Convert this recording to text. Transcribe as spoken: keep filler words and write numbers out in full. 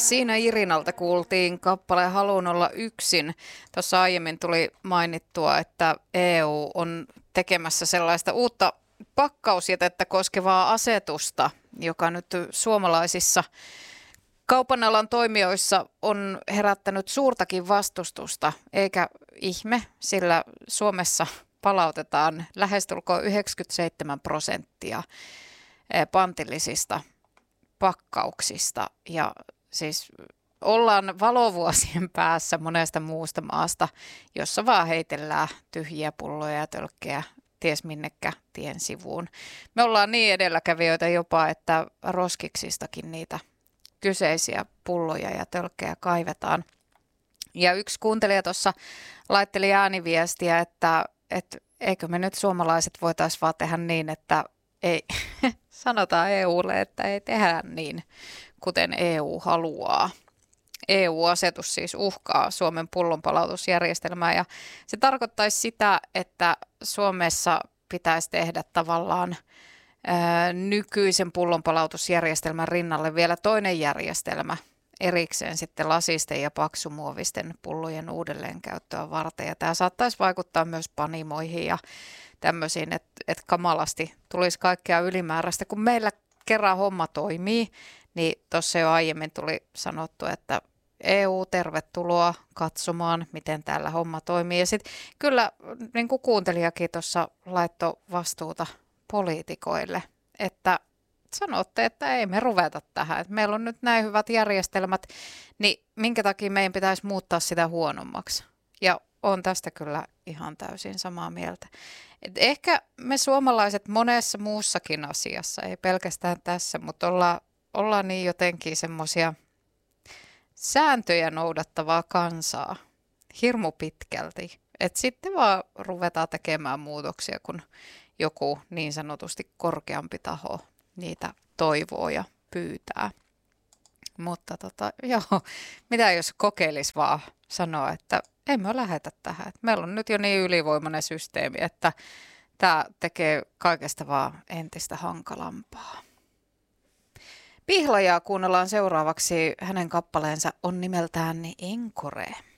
Siinä Irinalta kuultiin kappale Haluun olla yksin. Tuossa aiemmin tuli mainittua, että E U on tekemässä sellaista uutta pakkausjätettä koskevaa asetusta, joka nyt suomalaisissa kaupan alan toimijoissa on herättänyt suurtakin vastustusta, eikä ihme, sillä Suomessa palautetaan lähestulkoon yhdeksänkymmentäseitsemän prosenttia pantillisista pakkauksista ja siis ollaan valovuosien päässä monesta muusta maasta, jossa vaan heitellään tyhjiä pulloja ja tölkkejä ties minnekä tien sivuun. Me ollaan niin edelläkävijöitä jopa, että roskiksistakin niitä kyseisiä pulloja ja tölkkejä kaivetaan. Ja yksi kuuntelija tuossa laitteli ääniviestiä, että, että eikö me nyt suomalaiset voitaisiin vaan tehdä niin, että ei sanotaan E U:lle, että ei tehdä niin, kuten E U haluaa. E U-asetus siis uhkaa Suomen pullonpalautusjärjestelmää ja se tarkoittaisi sitä, että Suomessa pitäisi tehdä tavallaan ää, nykyisen pullonpalautusjärjestelmän rinnalle vielä toinen järjestelmä erikseen sitten lasisten ja paksumuovisten pullojen uudelleenkäyttöä varten. Ja tämä saattaisi vaikuttaa myös panimoihin ja tämmöisiin, että, että kamalasti tulisi kaikkea ylimääräistä. Kun meillä kerran homma toimii, niin tuossa jo aiemmin tuli sanottu, että E U, tervetuloa katsomaan, miten täällä homma toimii. Ja sitten kyllä niin kuin kuuntelijakin tuossa laittoi vastuuta poliitikoille, että sanotte, että ei me ruveta tähän. Että meillä on nyt näin hyvät järjestelmät, niin minkä takia meidän pitäisi muuttaa sitä huonommaksi. Ja on tästä kyllä ihan täysin samaa mieltä. Et ehkä me suomalaiset monessa muussakin asiassa, ei pelkästään tässä, mutta ollaan, ollaan niin jotenkin semmoisia sääntöjä noudattavaa kansaa hirmu pitkälti. Että sitten vaan ruvetaan tekemään muutoksia, kun joku niin sanotusti korkeampi taho niitä toivoo ja pyytää. Mutta tota, joo, mitä jos kokeilisi vaan sanoa, että ei me lähetä tähän. Et meillä on nyt jo niin ylivoimainen systeemi, että tämä tekee kaikesta vaan entistä hankalampaa. Pihlajaa kuunnellaan seuraavaksi. Hänen kappaleensa on nimeltään Encore.